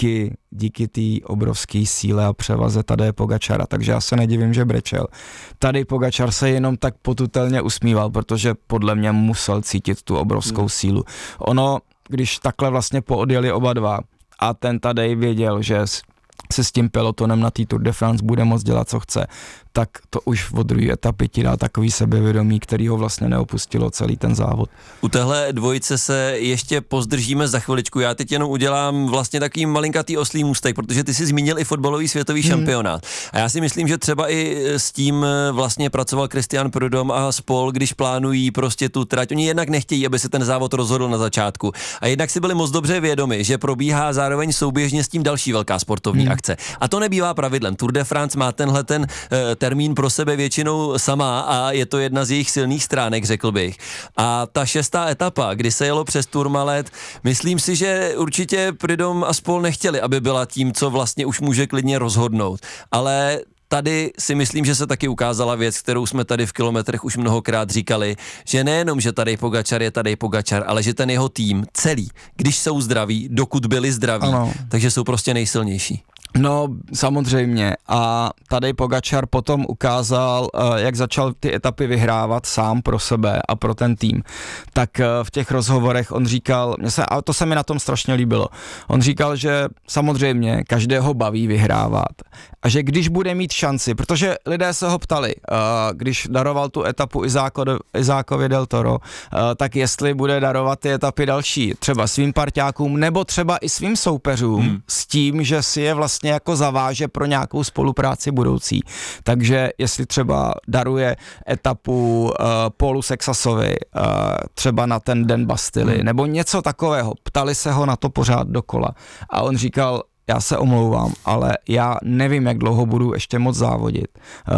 díky té obrovské síle a převaze Tadeje Pogačara, takže já se nedivím, že brečel. Tadej Pogačar se jenom tak potutelně usmíval, protože podle mě musel cítit tu obrovskou sílu. Ono, když takhle vlastně poodjeli oba dva a ten Tadej věděl, že se s tím pelotonem na té Tour de France bude moct dělat, co chce, tak to už od druhé etapy ti dá takový sebevědomí, který ho vlastně neopustilo celý ten závod. U téhle dvojice se ještě pozdržíme za chviličku. Já teď jenom udělám vlastně takový malinkatý oslý můstek, protože ty jsi zmínil i fotbalový světový šampionát. A já si myslím, že třeba i s tím vlastně pracoval Christian Prudhomme a spol, když plánují prostě tu trať. Oni jednak nechtějí, aby se ten závod rozhodl na začátku. A jednak si byli moc dobře vědomi, že probíhá zároveň souběžně s tím další velká sportovní akce. A to nebývá pravidlem. Tour de France má tenhle termín pro sebe většinou sama a je to jedna z jejich silných stránek, řekl bych. A ta 6. etapa, kdy se jelo přes Tourmalet, myslím si, že určitě Prudhomme a spol nechtěli, aby byla tím, co vlastně už může klidně rozhodnout. Ale tady si myslím, že se taky ukázala věc, kterou jsme tady v Kilometrech už mnohokrát říkali, že nejenom, že Tadej Pogačar je Tadej Pogačar, ale že ten jeho tým celý, když jsou zdraví, dokud byli zdraví, takže jsou prostě nejsilnější. No, samozřejmě. A Tadej Pogačar potom ukázal, jak začal ty etapy vyhrávat sám pro sebe a pro ten tým. Tak v těch rozhovorech on říkal, a to se mi na tom strašně líbilo, on říkal, že samozřejmě každého baví vyhrávat a že když bude mít šanci, protože lidé se ho ptali, když daroval tu etapu Izákovi del Toro, tak jestli bude darovat ty etapy další, třeba svým parťákům nebo třeba i svým soupeřům s tím, že si je vlastně jako zaváže pro nějakou spolupráci budoucí. Takže jestli třeba daruje etapu Paulu Sexasovi třeba na ten den Bastily nebo něco takového, ptali se ho na to pořád dokola a on říkal, já se omlouvám, ale já nevím, jak dlouho budu ještě moc závodit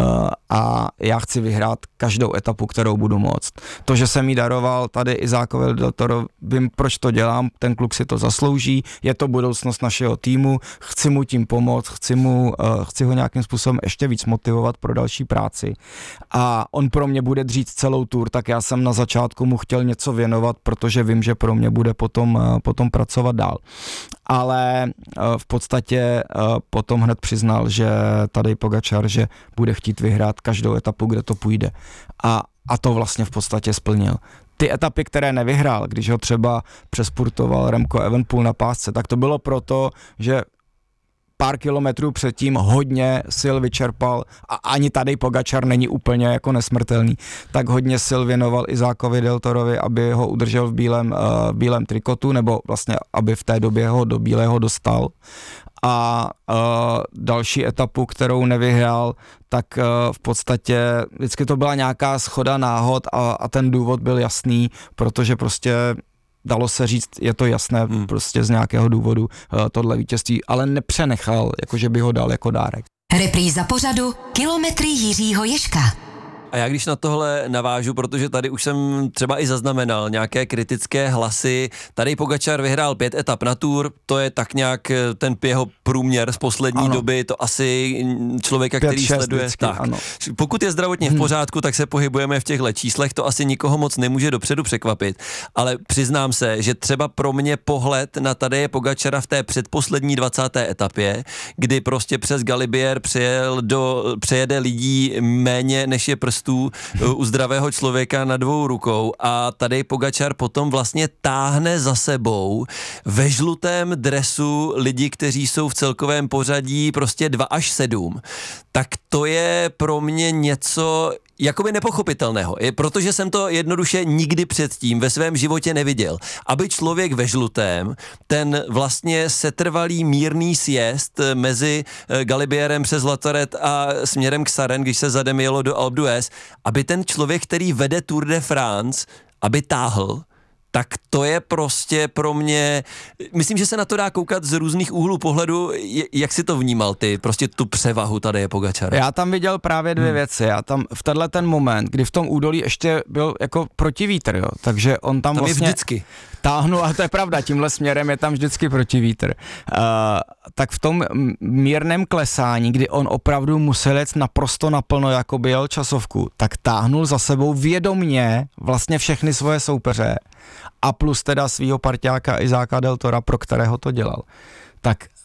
a já chci vyhrát každou etapu, kterou budu moct. To, že jsem jí daroval tady Izákovi del Toro, vím, proč to dělám, ten kluk si to zaslouží, je to budoucnost našeho týmu, chci mu tím pomoct, chci ho nějakým způsobem ještě víc motivovat pro další práci a on pro mě bude dřít celou tour, tak já jsem na začátku mu chtěl něco věnovat, protože vím, že pro mě bude potom pracovat dál. Ale v podstatě potom hned přiznal, že Tadej Pogačar, že bude chtít vyhrát každou etapu, kde to půjde. A to vlastně v podstatě splnil. Ty etapy, které nevyhrál, když ho třeba přespurtoval Remco Evenepoel na pásce, tak to bylo proto, že pár kilometrů předtím hodně sil vyčerpal a ani Tadej Pogačar není úplně jako nesmrtelný, tak hodně sil věnoval Izákovi del Torovi, aby ho udržel v bílém trikotu, nebo vlastně aby v té době ho do bílého dostal. A další etapu, kterou nevyhrál, tak v podstatě vždycky to byla nějaká shoda náhod a ten důvod byl jasný, protože prostě dalo se říct, je to jasné, prostě z nějakého důvodu tohle vítězství, ale nepřenechal, jakože by ho dal jako dárek. Repríza pořadu Kilometry Jiřího Ježka. A já když na tohle navážu, protože tady už jsem třeba i zaznamenal nějaké kritické hlasy, tady Pogačar vyhrál 5 etap na Tour, to je tak nějak ten jeho průměr z poslední doby, to asi člověka, 5, který 6 sleduje. Vždycky, tak. Pokud je zdravotně v pořádku, tak se pohybujeme v těchto číslech, to asi nikoho moc nemůže dopředu překvapit, ale přiznám se, že třeba pro mě pohled na Tadeje Pogačara v té předposlední 20. etapě, kdy prostě přes Galibier přejede lidí méně než je prstů u zdravého člověka na 2 rukou a Tadej Pogačar potom vlastně táhne za sebou ve žlutém dresu lidi, kteří jsou v celkovém pořadí prostě 2 až 7. Tak to je pro mě něco jakoby nepochopitelného, protože jsem to jednoduše nikdy předtím ve svém životě neviděl. Aby člověk ve žlutém, ten vlastně setrvalý mírný sjezd mezi Galibierem přes Latoret a směrem k Saren, když se zadem jelo do Alpe d'Huez, aby ten člověk, který vede Tour de France, aby táhl, tak to je prostě pro mě, myslím, že se na to dá koukat z různých úhlů pohledu, jak si to vnímal ty, prostě tu převahu Tadeje Pogačara. Já tam viděl právě 2 věci, já tam v tenhle ten moment, kdy v tom údolí ještě byl jako protivítr, jo, takže on tam vlastně je vždycky táhnul, a to je pravda, tímhle směrem je tam vždycky protivítr. Tak v tom mírném klesání, kdy on opravdu musel jet naprosto naplno, jako by jel časovku, tak táhnul za sebou vědomně vlastně všechny svoje soupeře a plus teda svýho parťáka Izáka del Tora, pro kterého to dělal. Tak